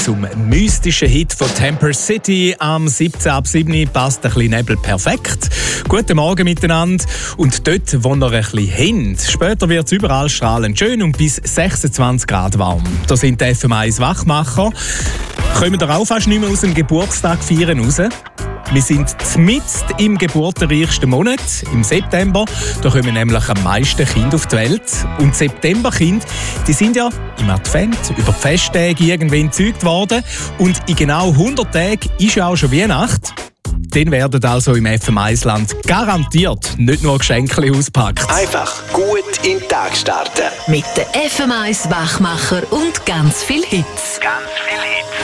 Zum mystischen Hit von Temper City am 17 ab 7 passt ein bisschen Nebel perfekt. Guten Morgen miteinander. Und dort, wo ihr ein bisschen habt, später wird es überall strahlend schön und bis 26 Grad warm. Da sind die FM1 Wachmacher. Kommen wir auch fast nicht mehr aus dem Geburtstag feiern raus. Wir sind mitten im geburtenreichsten Monat, im September. Da kommen nämlich am meisten Kinder auf die Welt. Und Septemberkinder, die sind ja im Advent über die Festtage irgendwie gezeugt worden. Und in genau 100 Tagen ist ja auch schon Weihnacht. Dann werden also im FM1-Land garantiert nicht nur Geschenke auspackt. Einfach gut in den Tag starten. Mit den FM1 Wachmacher und ganz viel Hits.